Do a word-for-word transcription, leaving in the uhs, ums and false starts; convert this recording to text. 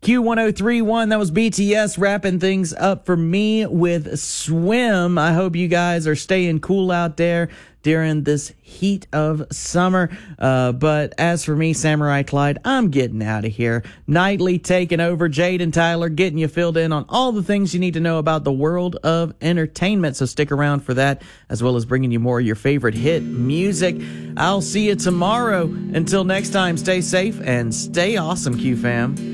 Q one oh three point one, that was B T S wrapping things up for me with Swim. I hope you guys are staying cool out there during this heat of summer. Uh, but as for me, Samurai Clyde, I'm getting out of here. Nightly taking over, Jade and Tyler getting you filled in on all the things you need to know about the world of entertainment. So stick around for that, as well as bringing you more of your favorite hit music. I'll see you tomorrow. Until next time, stay safe and stay awesome, Q fam.